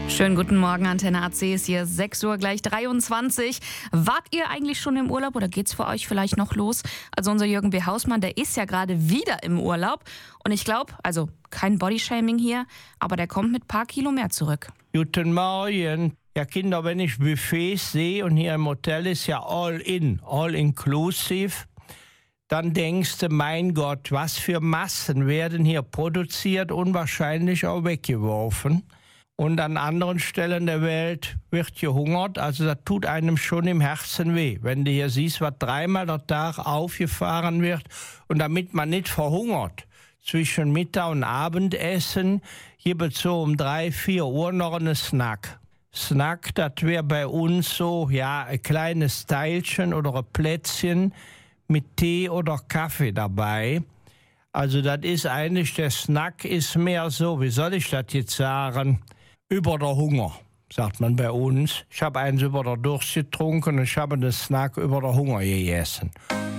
Schönen guten Morgen, Antenne AC ist hier 6 Uhr gleich 23. Wart ihr eigentlich schon im Urlaub oder geht's für euch vielleicht noch los? Also unser Jürgen B. Hausmann, der ist ja gerade wieder im Urlaub. Und ich glaube, also kein Bodyshaming hier, aber der kommt mit ein paar Kilo mehr zurück. Guten Morgen. Ja, Kinder, wenn ich Buffets sehe und hier im Hotel ist ja all inclusive, dann denkst du, mein Gott, was für Massen werden hier produziert und wahrscheinlich auch weggeworfen. Und an anderen Stellen der Welt wird gehungert. Also das tut einem schon im Herzen weh, wenn du hier siehst, was dreimal der Tag aufgefahren wird. Und damit man nicht verhungert, zwischen Mittag- und Abendessen gibt es so um 3, 4 Uhr noch einen Snack. Snack, das wäre bei uns so, ja, ein kleines Teilchen oder ein Plätzchen mit Tee oder Kaffee dabei. Also das ist eigentlich, der Snack ist mehr so, wie soll ich das jetzt sagen, über der Hunger, sagt man bei uns. Ich habe eins über der Durst getrunken und ich habe einen Snack über der Hunger gegessen.